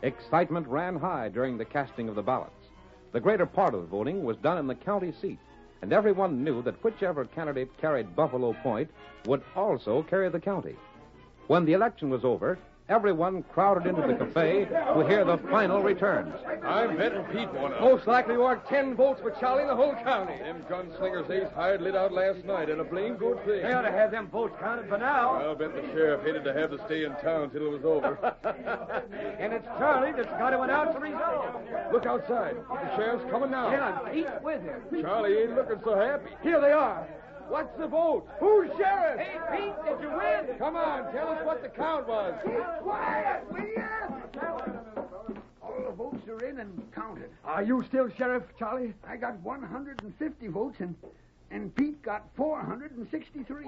Excitement ran high during the casting of the ballots. The greater part of the voting was done in the county seat, and everyone knew that whichever candidate carried Buffalo Point would also carry the county. When the election was over, everyone crowded into the cafe to hear the final returns. I'm betting Pete won it. Most likely you are 10 votes for Charlie in the whole county. Them gunslingers Ace hired lit out last night, and a blame good thing. They ought to have them votes counted for now. I'll bet the sheriff hated to have to stay in town till it was over. And it's Charlie that's got to announce the result. Look outside. The sheriff's coming now. Yeah, and Pete with him. Charlie ain't looking so happy. Here they are. What's the vote? Who's sheriff? Hey, Pete, did you win? Come on, tell us what the count was. Keep quiet, will you? All the votes are in and counted. Are you still sheriff, Charlie? I got 150 votes, and Pete got 463.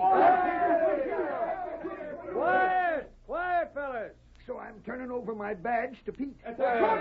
Quiet! Quiet, fellas. So I'm turning over my badge to Pete. And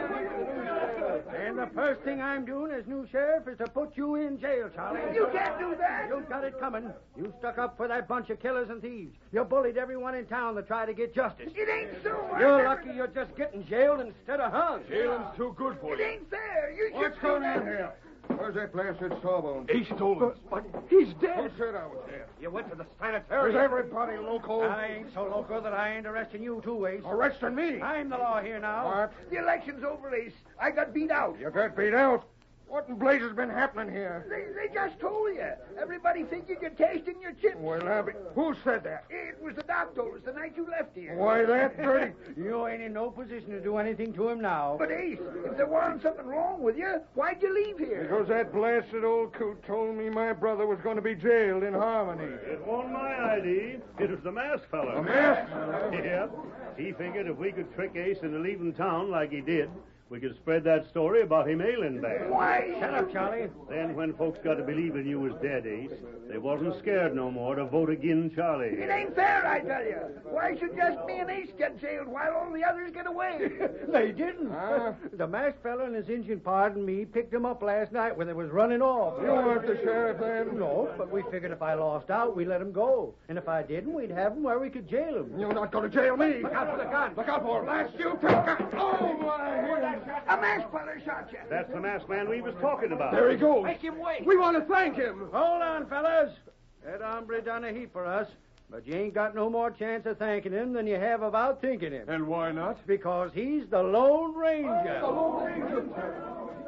the first thing I'm doing as new sheriff is to put you in jail, Charlie. You can't do that. You got it coming. You stuck up for that bunch of killers and thieves. You bullied everyone in town to try to get justice. It ain't so. You're lucky you're just getting jailed instead of hung. Jailing's too good for It you. ain't fair. You should What's going on here? Where's that blasted Sawbones? He stole us. But he's Who dead. said I was dead? You went to the sanitarium. Is everybody loco? I ain't so loco that I ain't arresting you too, Ace. Arresting me? I'm the law here now. What? The election's over, Ace. I got beat out. You got beat out? What in blazes been happening here? They just told you. Everybody figured you're tasting your chips. Well, Abby, who said that? It was the doctors the night you left here. Why, that dirty... You ain't in no position to do anything to him now. But, Ace, if there wasn't something wrong with you, why'd you leave here? Because that blasted old coot told me my brother was going to be jailed in Harmony. It wasn't my idea. It was the masked fella. The masked? Yeah. He figured if we could trick Ace into leaving town like he did, we could spread that story about him ailing bad. Why? Shut up, Charlie. Then when folks got to believing you was dead, Ace, they wasn't scared no more to vote agin Charlie. It ain't fair, I tell you. Why should just me and Ace get jailed while all the others get away? They didn't. The masked fella and his Indian pard and me picked him up last night when they was running off. You weren't the sheriff then? No, but we figured if I lost out, we'd let him go. And if I didn't, we'd have him where we could jail him. You're not going to jail me. Look out for the gun. Look out for him. Last you take gun. Oh, my. A masked fella shot you. That's the masked man we was talking about. There he goes. Make him wait. We want to thank him. Hold on, fellas. That hombre done a heap for us, but you ain't got no more chance of thanking him than you have about thinking him. And why not? Because he's the Lone Ranger. The Lone Ranger.